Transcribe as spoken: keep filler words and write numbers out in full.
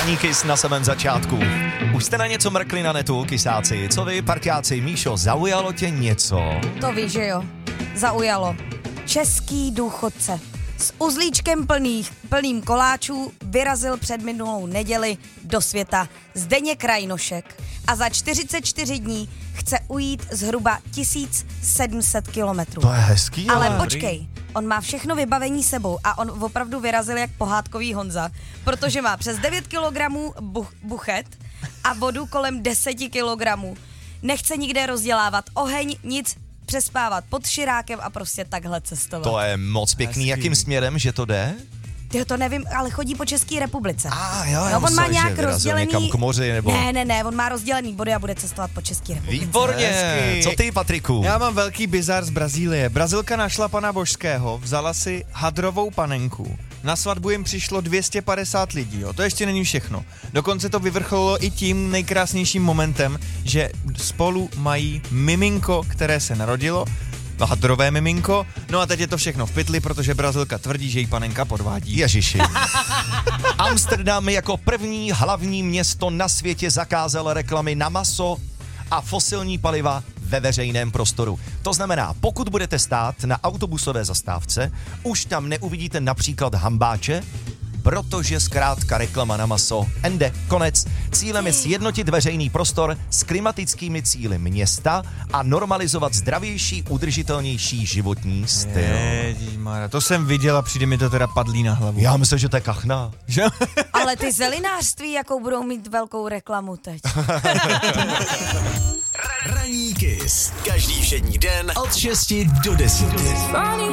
Ranní Kiss na samém začátku. Už jste na něco mrkli na netu, kysáci? Co vy, parťáci? Míšo, zaujalo tě něco? To víš, že jo. Zaujalo. Český důchodce s uzlíčkem plných, plným koláčů vyrazil před minulou neděli do světa Zdeněk Krajnošek a za čtyřicet čtyři dní chce ujít zhruba tisíc sedm set kilometrů. To je hezký, ale... Ale počkej, on má všechno vybavení sebou a on opravdu vyrazil jak pohádkový Honza, protože má přes devět kilogramů buch, buchet a vodu kolem deset kilogramů. Nechce nikde rozdělávat oheň, nic, přespávat pod širákem a prostě takhle cestovat. To je moc pěkný. Hezký. Jakým směrem, že to jde? Tyjo, to nevím, ale chodí po České republice. A jo, já no, on má myslel, nějak že vyrazil rozdělený... někam k moři, nebo... Ne, ne, ne, on má rozdělený body a bude cestovat po České republice. Výborně. Hezký. Co ty, Patriku? Já mám velký bizar z Brazílie. Brazilka našla pana Božského, vzala si hadrovou panenku. Na svatbu jim přišlo dvě stě padesát lidí, jo. To ještě není všechno. Dokonce to vyvrcholilo i tím nejkrásnějším momentem, že spolu mají miminko, které se narodilo, hadrové miminko, no a teď je to všechno v pytli, protože Brazilka tvrdí, že jí panenka podvádí. Ježiši. Amsterdam jako první hlavní město na světě zakázal reklamy na maso a fosilní paliva ve veřejném prostoru. To znamená, pokud budete stát na autobusové zastávce, už tam neuvidíte například hambáče, protože zkrátka reklama na maso. Ende, konec. Cílem je sjednotit veřejný prostor s klimatickými cíli města a normalizovat zdravější, udržitelnější životní styl. Ježišmarja, to jsem viděl a přijde mi to teda padlý na hlavu. Já myslím, že to je kachna. Že? Ale ty zelinářství, jakou budou mít velkou reklamu teď. Ranní Kiss. Každý všední den od šesti do deseti.